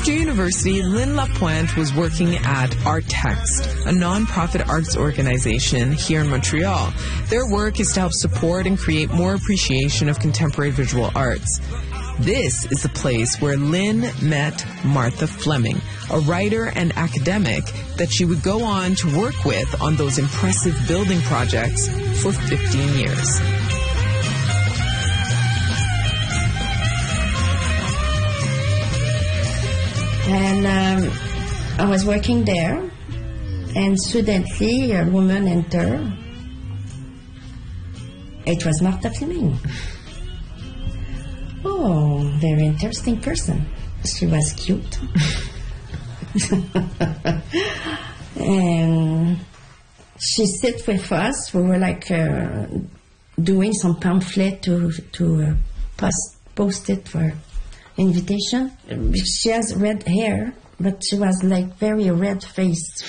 After university, Lynn Lapointe was working at ArtText, a non-profit arts organization here in Montreal. Their work is to help support and create more appreciation of contemporary visual arts. This is the place where Lynn met Martha Fleming, a writer and academic that she would go on to work with on those impressive building projects for 15 years. And I was working there, and suddenly a woman entered. It was Martha Fleming. Oh, very interesting person. She was cute. And she sat with us. We were like doing some pamphlet to post it for invitation. She has red hair, but she was like very red-faced.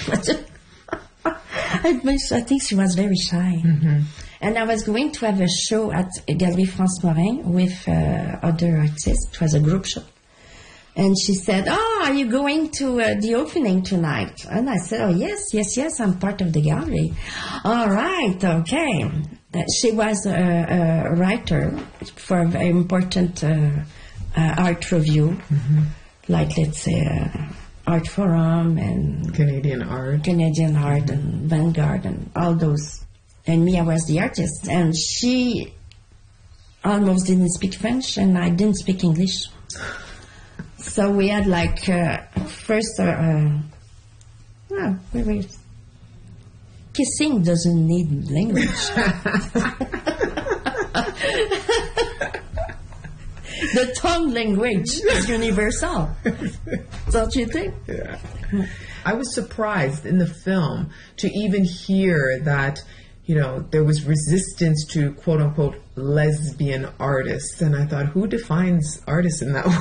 I think she was very shy. Mm-hmm. And I was going to have a show at Galerie France Morin with other artists. It was a group show. And she said, "Oh, are you going to the opening tonight?" And I said, "Oh, yes, I'm part of the gallery." "All right, okay." She was a writer for a very important art review, mm-hmm. like, let's say, Art Forum and Canadian Art mm-hmm. and Vanguard and all those. And me, I was the artist. And she almost didn't speak French, and I didn't speak English. So we had like first, kissing doesn't need language. The tongue language is universal. Don't you think? Yeah. I was surprised in the film to even hear that, you know, there was resistance to quote-unquote lesbian artists. And I thought, who defines artists in that way?